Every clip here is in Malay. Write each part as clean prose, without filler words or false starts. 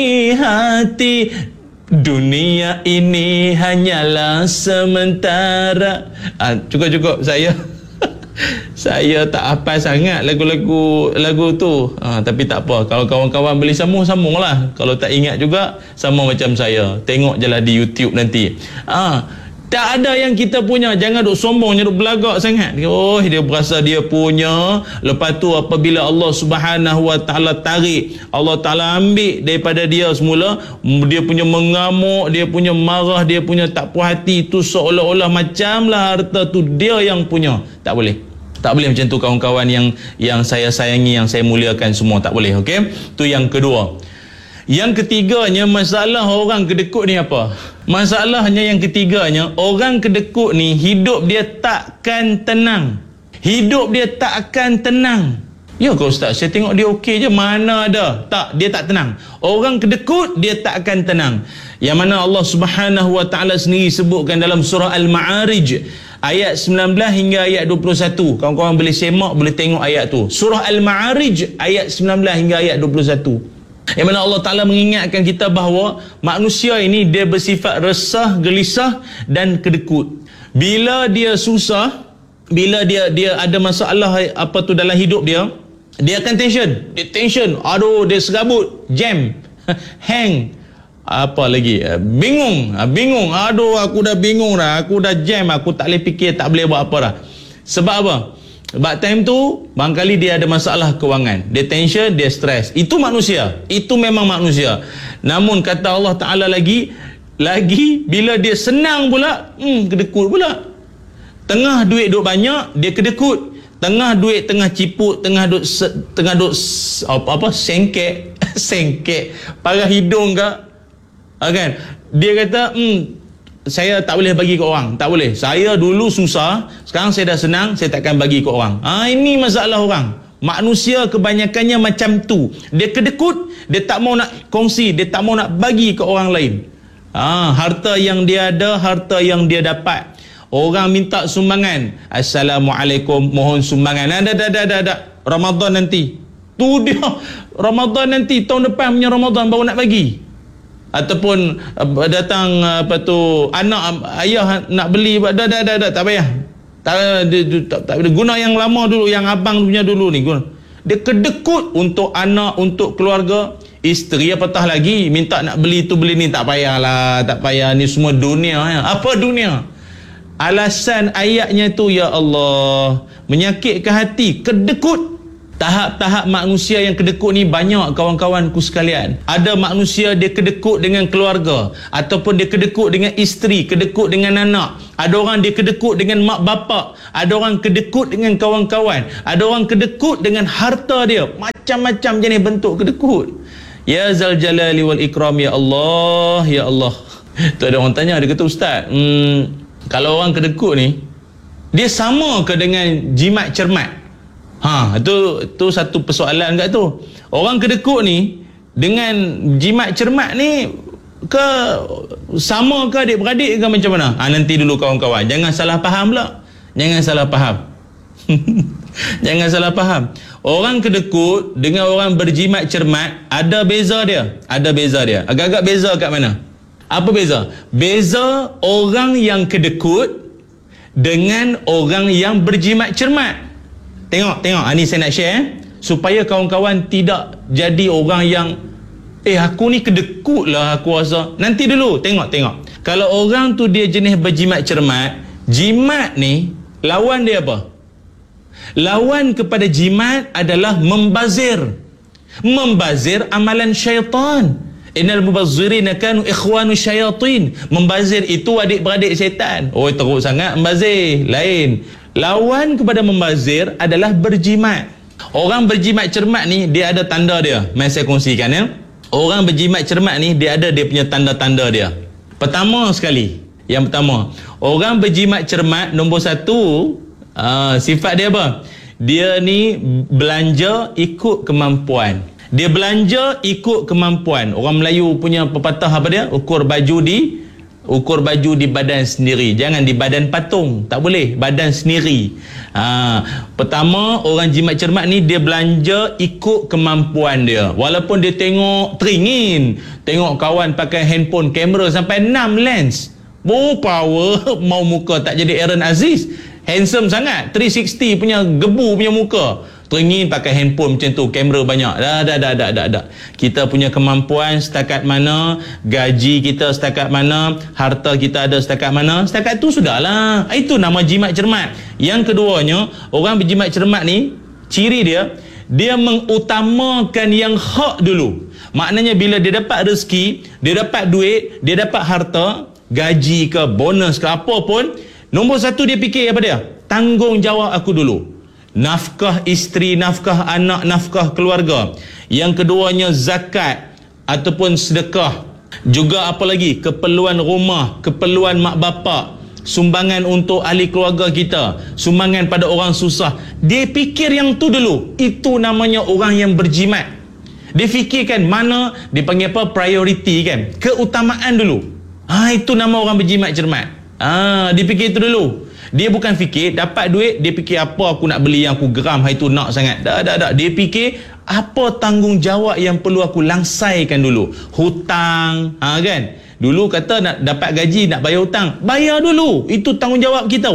hati, dunia ini hanyalah sementara. Cukup saya saya tak hafal sangat lagu tu. Tapi tak apa, kalau kawan-kawan boleh sambung-sambunglah. Kalau tak ingat juga, sama macam saya, tengok je lah di YouTube nanti. Tak ada yang kita punya. Jangan duk sombong, duk belagak sangat. Oh, dia berasa dia punya. Lepas tu apabila Allah Subhanahu Wa Taala tarik, Allah Taala ambil daripada dia semula, dia punya mengamuk, dia punya marah, dia punya tak puas hati, itu seolah-olah macamlah harta tu dia yang punya. Tak boleh. Tak boleh macam tu kawan-kawan yang saya sayangi, yang saya muliakan semua. Tak boleh, okey? Tu yang kedua. Yang ketiganya, masalah orang kedekut ni apa? Masalahnya yang ketiganya, orang kedekut ni hidup dia takkan tenang. Hidup dia takkan tenang. Ya ke Ustaz? Saya tengok dia okey je. Mana ada? Tak, dia tak tenang. Orang kedekut dia takkan tenang. Yang mana Allah Subhanahu Wa Taala sendiri sebutkan dalam surah Al-Ma'arij ayat 19 hingga ayat 21. Kawan-kawan boleh semak, boleh tengok ayat tu. Surah Al-Ma'arij ayat 19 hingga ayat 21. Yang mana Allah Ta'ala mengingatkan kita bahawa manusia ini dia bersifat resah, gelisah dan kedekut. Bila dia susah, bila dia ada masalah apa tu dalam hidup dia akan tension. Aduh, dia serabut, jam, hang, apa lagi, bingung. Aduh, aku dah bingung dah, aku dah jam, aku tak boleh fikir, tak boleh buat apa dah. Sebab apa? Sebab time tu barangkali dia ada masalah kewangan, dia tension, dia stres. Itu manusia, itu memang manusia. Namun kata Allah Ta'ala lagi bila dia senang pula, kedekut pula. Tengah duit duk banyak, dia kedekut. Tengah duit tengah ciput, tengah duk sengkek parah hidung ke, kan? Dia kata saya tak boleh bagi ke orang. Tak boleh. Saya dulu susah, sekarang saya dah senang, saya takkan bagi ke orang. Ini masalah orang. Manusia kebanyakannya macam tu. Dia kedekut, dia tak mau nak kongsi, dia tak mau nak bagi ke orang lain. Harta yang dia ada, harta yang dia dapat. Orang minta sumbangan, Assalamualaikum, mohon sumbangan. Dah. Ramadan nanti. Tu dia. Ramadan nanti, tahun depan punya Ramadan baru nak bagi. Ataupun datang anak ayah nak beli, dah tak payah. Tak guna yang lama dulu, yang abang punya dulu ni guna. Dia kedekut untuk anak, untuk keluarga. Isteri apatah lagi minta nak beli tu beli ni, tak payahlah, tak payah, ni semua dunia ya. Apa dunia? Alasan ayatnya tu, ya Allah, menyakitkan hati, kedekut. Tahap-tahap manusia yang kedekut ni banyak kawan-kawanku sekalian. Ada manusia dia kedekut dengan keluarga, ataupun dia kedekut dengan isteri, kedekut dengan anak. Ada orang dia kedekut dengan mak bapak. Ada orang kedekut dengan kawan-kawan. Ada orang kedekut dengan harta dia. Macam-macam jenis bentuk kedekut. Ya Zal Jalali wal Ikram, ya Allah, ya Allah. Tu ada orang tanya, dia kata, Ustaz, kalau orang kedekut ni, dia sama ke dengan jimat cermat? Itu satu persoalan kat tu. Orang kedekut ni dengan jimat cermat ni ke sama ke adik-beradik ke macam mana? Nanti dulu kawan-kawan, jangan salah faham pula. Jangan salah faham. Jangan salah faham. Orang kedekut dengan orang berjimat cermat ada beza dia. Ada beza dia. Agak-agak beza kat mana? Apa beza? Beza orang yang kedekut dengan orang yang berjimat cermat. Tengok, ni saya nak share supaya kawan-kawan tidak jadi orang yang aku ni kedekut lah aku rasa. Nanti dulu tengok. Kalau orang tu dia jenis berjimat cermat, jimat ni lawan dia apa? Lawan kepada jimat adalah membazir. Membazir amalan syaitan. Innal mubazzirina kanu ikhwanu syayatin. Membazir itu adik-beradik syaitan. Teruk sangat membazir. Lain. Lawan kepada membazir adalah berjimat. Orang berjimat cermat ni dia ada tanda dia. Mari saya kongsikan ya. Orang berjimat cermat ni dia ada dia punya tanda-tanda dia. Pertama sekali, yang pertama, orang berjimat cermat nombor satu, sifat dia apa? Dia ni belanja ikut kemampuan. Dia belanja ikut kemampuan. Orang Melayu punya pepatah apa dia? Ukur baju di Ukur baju di badan sendiri, jangan di badan patung, tak boleh, badan sendiri. Pertama, orang jimat cermat ni dia belanja ikut kemampuan dia. Walaupun dia tengok teringin, tengok kawan pakai handphone kamera sampai 6 lens, power, mau muka tak jadi Aaron Aziz, handsome sangat, 360 punya gebu punya muka, teringin pakai handphone macam tu, kamera banyak. Dah. Kita punya kemampuan setakat mana, gaji kita setakat mana, harta kita ada setakat mana, setakat tu sudahlah. Itu nama jimat cermat. Yang keduanya, orang berjimat cermat ni, ciri dia mengutamakan yang hak dulu. Maknanya bila dia dapat rezeki, dia dapat duit, dia dapat harta, gaji ke, bonus ke, apa pun, nombor satu dia fikir apa dia? Tanggungjawab aku dulu. Nafkah isteri, nafkah anak, nafkah keluarga. Yang keduanya zakat ataupun sedekah. Juga apa lagi? Keperluan rumah, keperluan mak bapak, sumbangan untuk ahli keluarga kita, sumbangan pada orang susah. Dia fikir yang tu dulu. Itu namanya orang yang berjimat. Dia fikirkan mana, dia panggil apa? Priority kan? Keutamaan dulu. Itu nama orang berjimat cermat. Dia fikir itu dulu. Dia bukan fikir dapat duit, dia fikir apa aku nak beli yang aku geram hari tu nak sangat. Tak. Dia fikir apa tanggungjawab yang perlu aku langsaikan dulu. Hutang, kan? Dulu kata nak dapat gaji, nak bayar hutang. Bayar dulu. Itu tanggungjawab kita.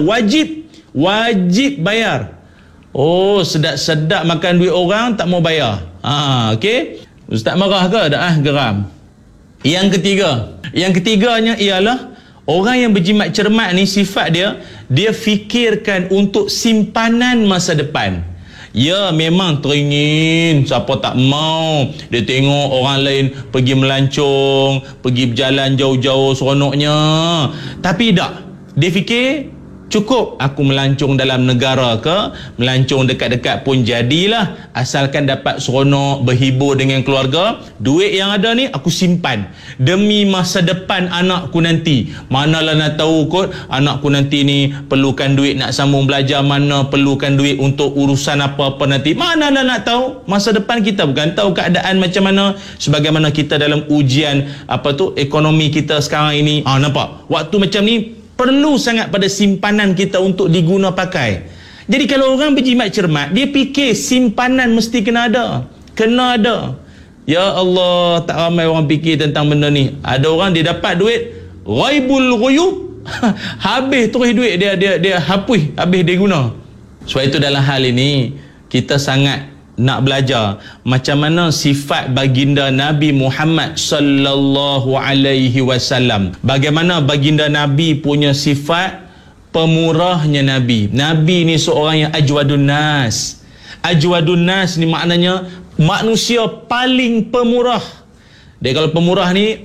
Wajib bayar. Oh, sedap-sedap makan duit orang tak mau bayar. Okey. Ustaz marah ke? Tak geram. Yang ketiganya ialah orang yang berjimat cermat ni, sifat dia fikirkan untuk simpanan masa depan. Ya, memang teringin, siapa tak mau. Dia tengok orang lain pergi melancong, pergi berjalan jauh-jauh seronoknya. Tapi tak, dia fikir cukup aku melancong dalam negara ke, melancong dekat-dekat pun jadilah, asalkan dapat seronok, berhibur dengan keluarga. Duit yang ada ni aku simpan demi masa depan anakku nanti. Manalah nak tahu kot anakku nanti ni perlukan duit nak sambung belajar, mana perlukan duit untuk urusan apa-apa nanti. Manalah nak tahu masa depan kita, bukan tahu keadaan macam mana. Sebagaimana kita dalam ujian ekonomi kita sekarang ini. Nampak waktu macam ni perlu sangat pada simpanan kita untuk diguna pakai. Jadi kalau orang berjimat cermat, dia fikir simpanan mesti kena ada. Ya Allah, tak ramai orang fikir tentang benda ni. Ada orang dia dapat duit ghaibul ghuyub, habis terus duit dia hapus, habis dia guna. Sebab itu dalam hal ini kita sangat nak belajar macam mana sifat baginda Nabi Muhammad sallallahu alaihi wasallam. Bagaimana baginda Nabi punya sifat pemurahnya Nabi. Nabi ni seorang yang ajwadun nas. Ajwadun nas ni maknanya manusia paling pemurah. Dia kalau pemurah ni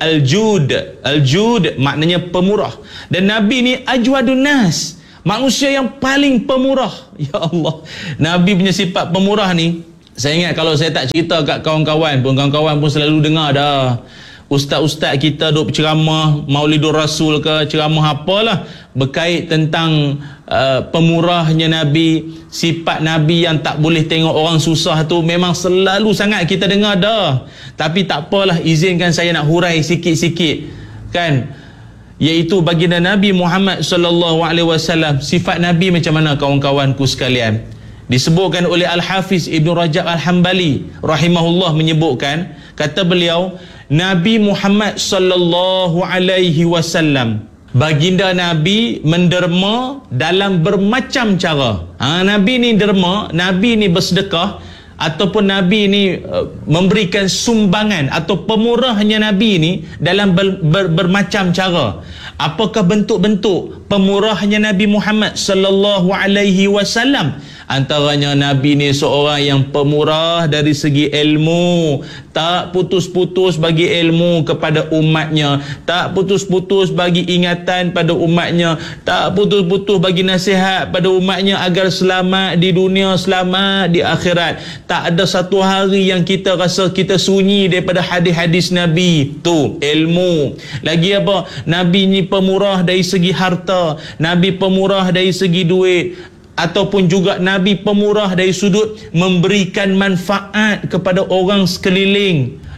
al-jud maknanya pemurah. Dan Nabi ni ajwadun nas, manusia yang paling pemurah. Ya Allah, Nabi punya sifat pemurah ni, saya ingat kalau saya tak cerita kat kawan-kawan pun selalu dengar dah. Ustaz-ustaz kita duk ceramah Maulidur Rasul ke, ceramah apalah berkait tentang pemurahnya Nabi, sifat Nabi yang tak boleh tengok orang susah tu, memang selalu sangat kita dengar dah. Tapi tak apalah, izinkan saya nak hurai sikit-sikit kan, iaitu baginda Nabi Muhammad sallallahu alaihi wasallam. Sifat Nabi macam mana kawan-kawanku sekalian? Disebutkan oleh Al-Hafiz Ibn Rajab Al-Hambali rahimahullah, menyebutkan, kata beliau, Nabi Muhammad sallallahu alaihi wasallam, baginda Nabi menderma dalam bermacam cara. Nabi ni derma, Nabi ni bersedekah, ataupun Nabi ni memberikan sumbangan, atau pemurahnya Nabi ni dalam bermacam cara. Apakah bentuk-bentuk pemurahnya Nabi Muhammad sallallahu alaihi wasallam? Antaranya Nabi ni seorang yang pemurah dari segi ilmu, tak putus-putus bagi ilmu kepada umatnya, tak putus-putus bagi ingatan pada umatnya, tak putus-putus bagi nasihat pada umatnya agar selamat di dunia, selamat di akhirat. Tak ada satu hari yang kita rasa kita sunyi daripada hadis-hadis Nabi. Tu ilmu. Lagi apa? Nabi ni pemurah dari segi harta, Nabi pemurah dari segi duit, ataupun juga Nabi pemurah dari sudut memberikan manfaat kepada orang sekeliling.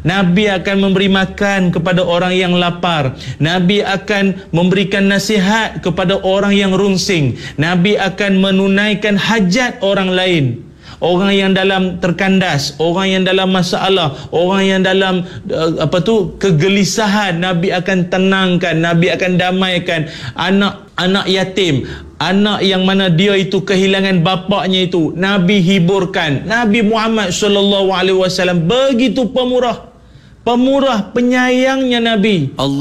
Nabi akan memberi makan kepada orang yang lapar. Nabi akan memberikan nasihat kepada orang yang rungsing. Nabi akan menunaikan hajat orang lain. Orang yang dalam terkandas, orang yang dalam masalah, orang yang dalam kegelisahan, Nabi akan tenangkan, Nabi akan damaikan. Anak yatim, anak yang mana dia itu kehilangan bapaknya itu, Nabi hiburkan. Nabi Muhammad SAW begitu pemurah, penyayangnya Nabi.